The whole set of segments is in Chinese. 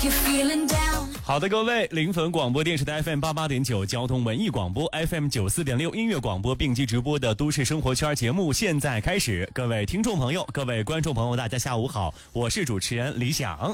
好的，各位，临汾广播电视台 FM88.9 交通文艺广播 FM94.6 音乐广播并机直播的都市生活圈节目现在开始。各位听众朋友，各位观众朋友，大家下午好，我是主持人李想。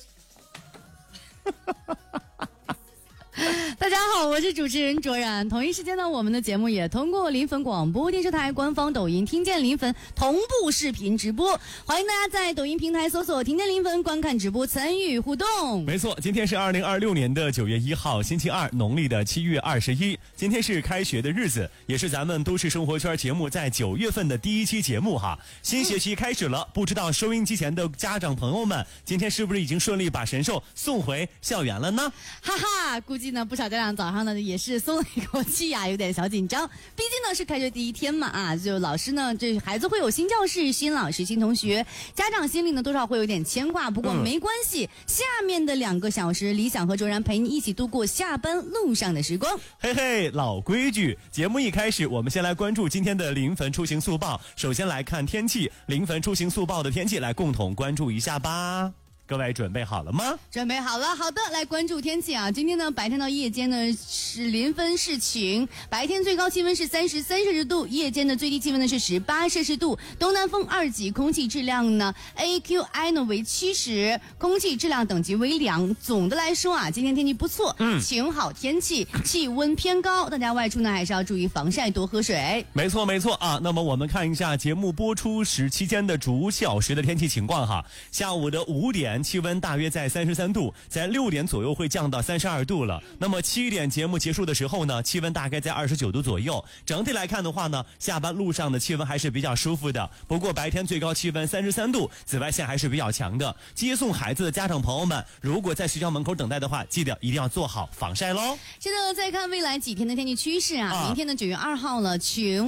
大家好，我是主持人卓然。同一时间呢，我们的节目也通过临汾广播电视台官方抖音听见临汾同步视频直播，欢迎大家在抖音平台搜索听见临汾观看直播，参与互动。 没错，今天是2026年的9月1号星期二，农历的7月21，今天是开学的日子，也是咱们都市生活圈节目在9月份的第一期节目哈。新学期开始了，不知道收音机前的家长朋友们今天是不是已经顺利把神兽送回校园了呢？ 哈哈，估计呢不少家长早上呢也是松了一口气呀，有点小紧张，毕竟呢是开学第一天嘛啊，就老师呢这孩子会有新教室、新老师、新同学，家长心里呢多少会有点牵挂，不过没关系，下面的2个小时理想和卓然陪你一起度过下班路上的时光。 嘿嘿，老规矩，节目一开始我们先来关注今天的临汾出行速报，首先来看天气，临汾出行速报的天气来共同关注一下吧。各位准备好了吗？ 准备好了，好的，来关注天气啊。今天呢，白天到夜间呢是临汾是晴，白天最高气温是33摄氏度，夜间的最低气温呢是18摄氏度，东南风2级，空气质量呢 AQI 呢为70，空气质量等级为良。总的来说啊，今天天气不错，晴好天气，气温偏高，大家外出呢还是要注意防晒，多喝水。 没错没错啊。那么我们看一下节目播出时期间的主小时的天气情况哈。下午的5点。气温大约在33度，在6点左右会降到32度了。那么7点节目结束的时候呢，气温大概在29度左右。整体来看的话呢，下班路上的气温还是比较舒服的。不过白天最高气温33度，紫外线还是比较强的。接送孩子的家长朋友们，如果在学校门口等待的话，记得一定要做好防晒咯。 现在再看未来几天的天气趋势啊，明天的9月2号了，晴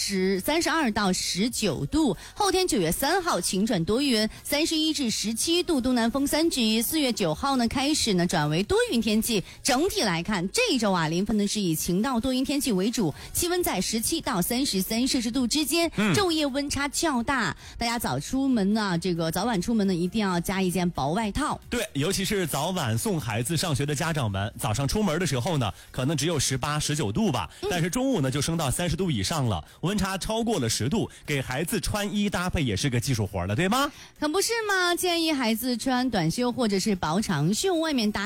32到19度，后天9月3号晴转多云，31至17度，东南风3级。4月9号呢开始呢转为多云天气。整体来看，这一周啊，临汾呢是以晴到多云天气为主，气温在17到33摄氏度之间，昼夜温差较大。大家早出门呢，早晚出门呢一定要加一件薄外套。 对，尤其是早晚送孩子上学的家长们，早上出门的时候呢，可能只有18、19度吧，但是中午呢就升到30度以上了，温差超过了10度，给孩子穿衣搭配也是个技术活了，对吗？ 可不是吗？建议孩子穿短袖或者是薄长袖，外面搭